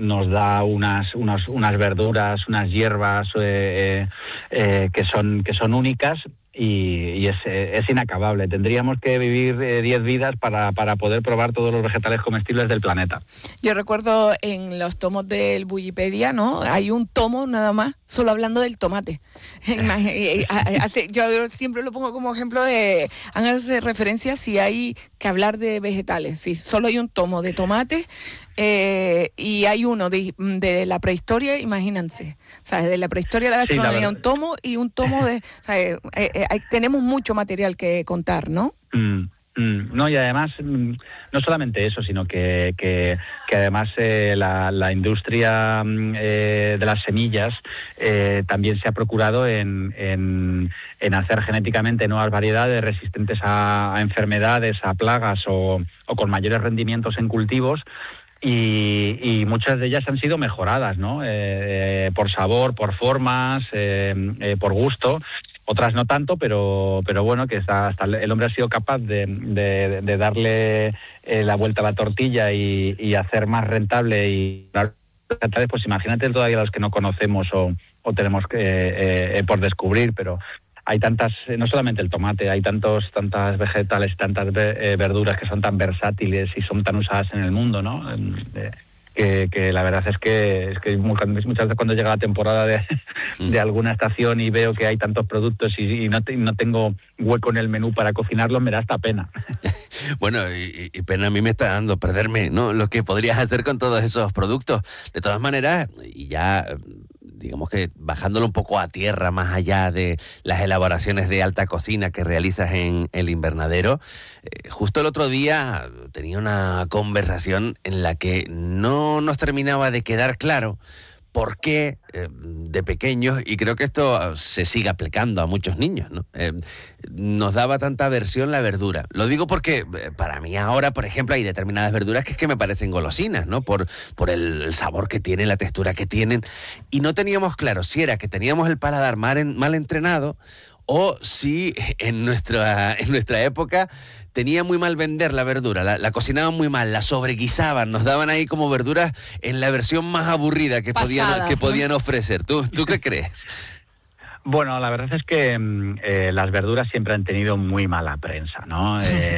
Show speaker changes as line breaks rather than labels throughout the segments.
nos da unas verduras, unas hierbas que son únicas. Y es inacabable. Tendríamos que vivir 10 vidas para poder probar todos los vegetales comestibles del planeta.
Yo recuerdo en los tomos del Bullipedia, ¿no? Hay un tomo nada más, solo hablando del tomate. Yo siempre lo pongo como ejemplo de, háganse referencia si hay que hablar de vegetales. Si solo hay un tomo de tomate y hay uno de la prehistoria, imagínense. ¿Sabes? De la prehistoria de la gastronomía, un tomo y un tomo de... tenemos mucho material que contar, ¿no?
No, y además, no solamente eso, sino que además la industria de las semillas también se ha procurado en hacer genéticamente nuevas variedades resistentes a enfermedades, a plagas o con mayores rendimientos en cultivos. Y muchas de ellas han sido mejoradas, ¿no? Por sabor, por formas, por gusto. Otras no tanto, pero bueno, que hasta el hombre ha sido capaz de darle la vuelta a la tortilla y hacer más rentable y pues imagínate todavía los que no conocemos o tenemos por descubrir, pero hay tantas, no solamente el tomate, hay tantas vegetales, tantas verduras que son tan versátiles y son tan usadas en el mundo, ¿no? Que la verdad es que muchas veces cuando llega la temporada de alguna estación y veo que hay tantos productos y no tengo hueco en el menú para cocinarlos, me da hasta pena.
Bueno, y pena a mí me está dando perderme, ¿no? Lo que podrías hacer con todos esos productos. De todas maneras, y ya digamos que bajándolo un poco a tierra, más allá de las elaboraciones de alta cocina que realizas en el invernadero, justo el otro día tenía una conversación en la que no nos terminaba de quedar claro por qué de pequeños, y creo que esto se sigue aplicando a muchos niños, ¿no? Nos daba tanta aversión la verdura. Lo digo porque para mí ahora, por ejemplo, hay determinadas verduras que es que me parecen golosinas, ¿no? Por el sabor que tienen, la textura que tienen, y no teníamos claro si era que teníamos el paladar mal entrenado o si en nuestra época tenía muy mal vender la verdura, la cocinaban muy mal, la sobreguisaban, nos daban ahí como verduras en la versión más aburrida que podían ofrecer. ¿Tú qué crees?
Bueno, la verdad es que las verduras siempre han tenido muy mala prensa, ¿no?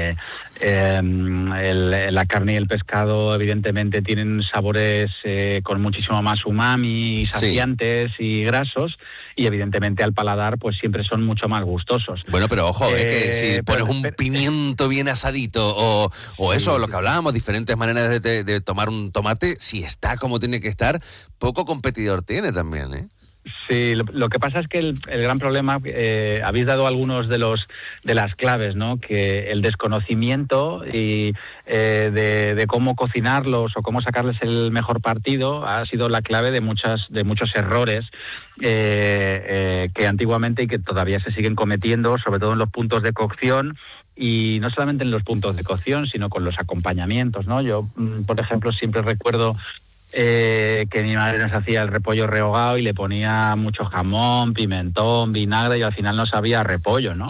La carne y el pescado evidentemente tienen sabores con muchísimo más umami, saciantes y grasos, y evidentemente al paladar pues siempre son mucho más gustosos.
Bueno, pero ojo, que si pones un pimiento bien asadito o eso, lo que hablábamos, diferentes maneras de tomar un tomate, si está como tiene que estar, poco competidor tiene también, ¿eh?
Sí, lo que pasa es que el gran problema, habéis dado algunos de las claves, ¿no? Que el desconocimiento y de cómo cocinarlos o cómo sacarles el mejor partido ha sido la clave de muchos errores que antiguamente y que todavía se siguen cometiendo, sobre todo en los puntos de cocción. Y no solamente en los puntos de cocción, sino con los acompañamientos, ¿no? Yo, por ejemplo, siempre recuerdo que mi madre nos hacía el repollo rehogado y le ponía mucho jamón, pimentón, vinagre y al final no sabía repollo, ¿no?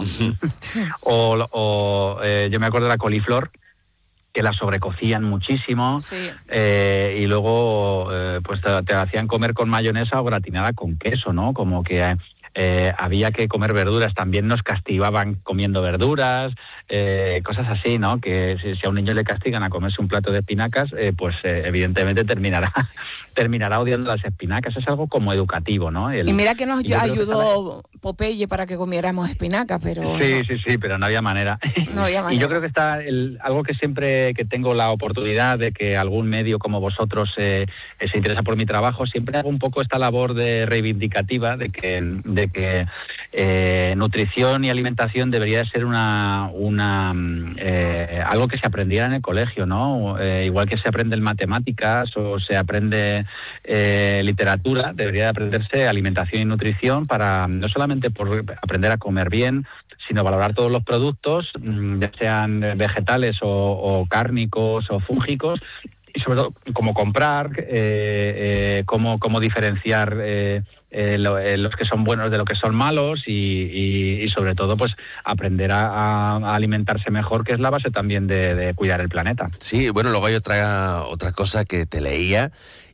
Yo me acuerdo de la coliflor, que la sobrecocían muchísimo, sí. Y luego pues te hacían comer con mayonesa o gratinada con queso, ¿no? Como que había que comer verduras, también nos castigaban comiendo verduras, cosas así, ¿no? Que si a un niño le castigan a comerse un plato de espinacas, pues evidentemente terminará odiando las espinacas. Es algo como educativo, ¿no?
Y mira que nos ayudó Popeye para que comiéramos espinacas, pero...
Sí, pero no había manera. Y yo creo que está algo que siempre que tengo la oportunidad de que algún medio como vosotros se interesa por mi trabajo, siempre hago un poco esta labor de reivindicativa de que nutrición y alimentación debería ser algo que se aprendiera en el colegio, ¿no? Igual que se aprende en matemáticas o se aprende literatura, debería de aprenderse alimentación y nutrición para no solamente por aprender a comer bien, sino valorar todos los productos, ya sean vegetales o cárnicos o fúngicos, y sobre todo cómo comprar, cómo diferenciar los que son buenos de los que son malos y sobre todo pues aprender a alimentarse mejor, que es la base también de cuidar el planeta.
Sí, bueno, luego hay otra cosa que te leía